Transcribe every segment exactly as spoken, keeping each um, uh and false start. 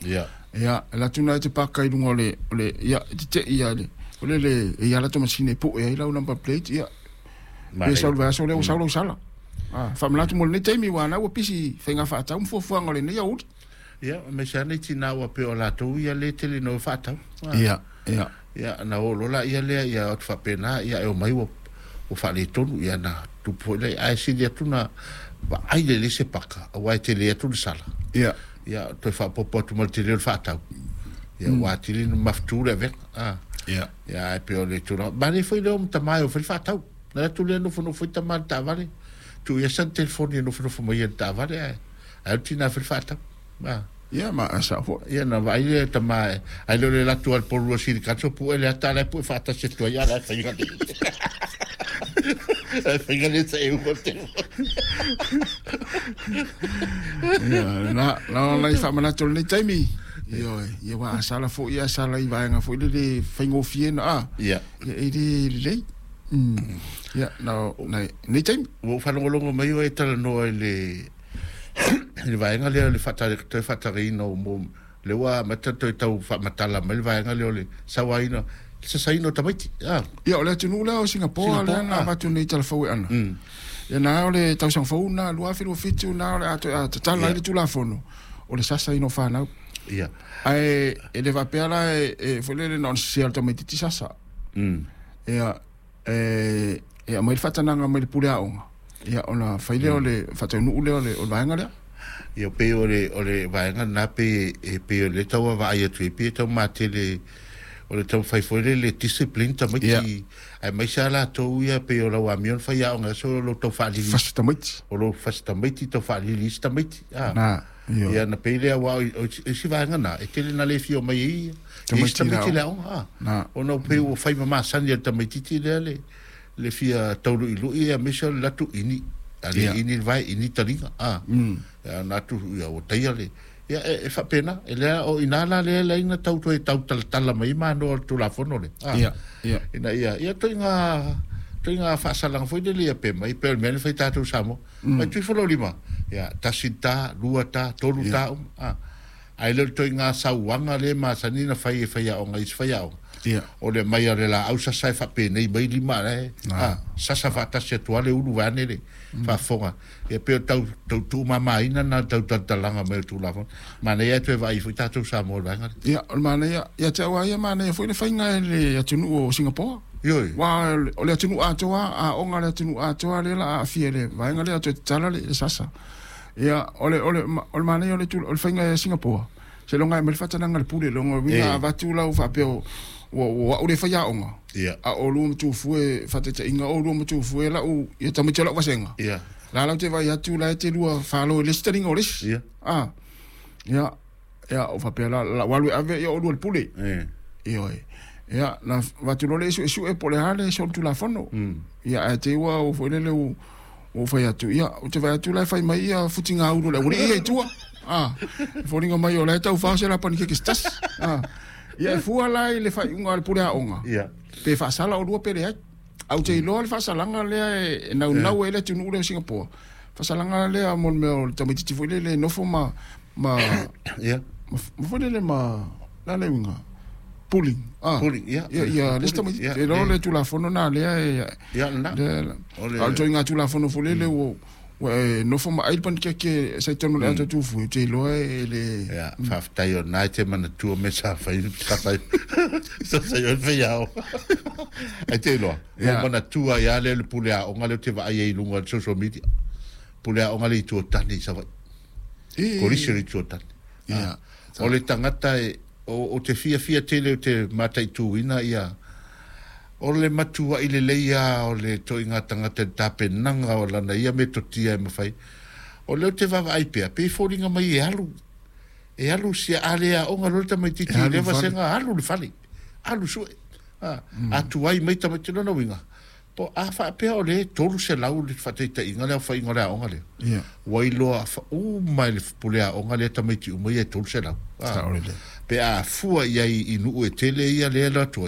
Ia. Ia, la tuna te paka i lunga le, le, ia, te te ia le, ole le, ia la to masine po, ia ila number plate, ia. E saulu va saulu saulu sala. Ah, fa mlatu mo le temi wana wa pisi fenga fa ta um fo fo ngole ne ia ut. Ia, me sa ne tina wa pe o la to ia le tele no fa ta. Ia, ia. Ia na o lola ia le ia o fa pena ia e o mai o o fa le tonu ia na tu po le ai si dia tuna ba ai le se paka o ai te le tu sala. Ia. Ia to fa po po tu mo te le fa ta. Ia wa ti le maftu le ve. Ah. Ia. Ia pe o le tu no. Ba le foi le o ta mai o fa ta. Na tu le no fo no foi ta man ta vale. Tu ia san telefoni no fo fo mai ta vale. Ai ti na fa ta. Ah. Ia ma asa fo. Ia na vai le ta mai. Ai le la tu al polvo si ka so pu ele ata le pu fa ta se tu ia la fa ia. Fica nesse aí o roteiro. Na na na fa mana tol ni taimi. Yo, ia wa sala fo ia sala i vai nga fo le faingo fiena. Ah. Ia. Ia i le. Mm. Ia, na na ni taimi. Wo fa no longo mai o e tala no le le vai nga le le fata te fata rino mo le wa mata to tau fa matala mai vai nga le sawaina se sai no tamiti. Ah. Ia ole tunu la o Singapore le na matu ni tala fo ana. Mm. Ia na ole tau sang fo na lua filu fitu na ole ato ato tala le tula fono. Ole sasa ino fa na. Ia. Ai ele va pela e fo le non si alto metiti sasa. Mm. Ia e e mai fata na mai pula onga. Ia ona faile ole fata nu ule ole o vaenga le. Ia pe ole ole vaenga na pe e pe le tau va ia tu pe tau matele o le tau fai foi le discipline tamiti ai mai sala to ia pe o la amion fai a nga so lo to fa li fasta tamiti o lo fasta tamiti to fa li lista tamiti ah na ia na pe le wa o si va nga na e tele na le fio mai tamiti le ah na o no pe o fai mama san ia tamiti ti le le le fia tau i lu ia misal la tu ini ali ini vai ini taringa ah na tu ia o tai ale ia e fa pena e le o inala le le ina tau to tau tal tal mai ma no tu la fono le ia ia ina ia ia to inga to inga fa salang foi de le pe mai per men foi ta tu samo ma tu folo lima ia tasita luata toluta ah ai le to inga sa wanga le ma sanina fai fai o ngai fai o ia o le mai le la au sa sai fa pe nei mai lima le ah sa sa fa ta se to le ulu va ne le fa fonga e pe tau tau tu mama ina na tau talanga me tu la fon ma ne e tu vai fu ta tu sa mo va ia ma ne ia ia te wa ia ma ne foi le fainga le atunu o Singapore yo wa o le atunu a toa a onga le atunu a toa le la a fiele va nga le atu tala le sasa ia ole ole ole ma ne ole tu ole fainga Singapore se longa me fa tana ngal pule longa vinga va tu la fa pe o o o le fa ya onga ia a o lu tu fue fa te inga o lu tu fue la u ia ta me tela wa senga ia la la te vai atu la te lua fa lo le string o lis ia ah ia ia o fa pe la la walu ave ia o lu pule eh ia ia na va tu lo le su su e pole hale so tu la fono ia a te wa o fo le le o o fa atu ia o te vai atu la fa mai ia futinga u le uri ia tu ah fo ninga mai o la tau fa se la panike que stas ah ia fu ala le fa unga le pule a onga ia pe fa sala o lu pe le au te lo le fa salanga le na na we le tu no le Singapore fa salanga le a mon me o tamiti ti le le no fo ma ma ia ma fo le ma la le unga pulling ah pulling ia ia ia le tamiti e lo le tu la fono na le ia na au te nga tu la fono fo le le o no fo ma ai pan ke ke sai tonu le tu fu te lo e le ia fa tai o na te mana tu me sa fa sa fa sa sa yo fe yao ai te lo mo mana tu ia le le pule a o ngale te va ai lunga social media pule a o ngale tu tani sa va ko ri seri tu tani ia o le tangata o o te fia fia te le te matai tu ina ia o le matua i le leia o le to inga tangata tape nanga o lana ia me totia e mawhai o leo te vava ai pia pe fōringa mai e alu e alu sia alea o ngā lorita mai titi e lewa senga alu le whali alu sue atu ai mai tamai tino na winga po a wha pia o le tolu se lau le whateita inga leo wha inga lea o ngale wailoa a wha u mai le pulea o ngale tamai ti umai e tolu se lau pe a fua iai inu e tele ia lea la tuai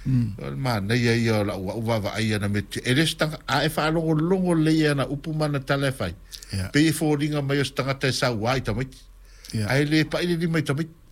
ma nei ia la wa wa va ia na met ele sta a e fa longo longo le ia na upu mana tale fai pe fo ringa mai sta ta sa wa ta mai ai le pa ile di mai ta mai